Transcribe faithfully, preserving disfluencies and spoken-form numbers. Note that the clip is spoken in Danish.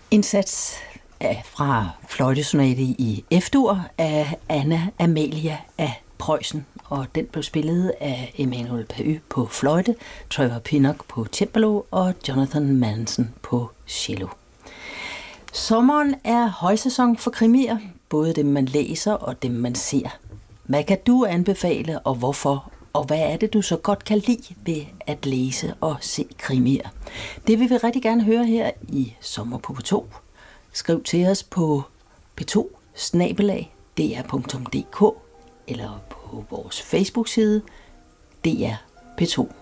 Indsats fra fløjtesonate i F-dur af Anna Amalia af Preussen, og den blev spillet af Emmanuel Pahud på fløjte, Trevor Pinnock på cembalo og Jonathan Manson på cello. Sommeren er højsæson for krimier, både dem man læser og dem man ser. Hvad kan du anbefale, og hvorfor? Og hvad er det, du så godt kan lide ved at læse og se krimier? Det vil vi rigtig gerne høre her i Sommer på P to. Skriv til os på p to bindestreg d r punktum d k eller på vores Facebook-side D R P to.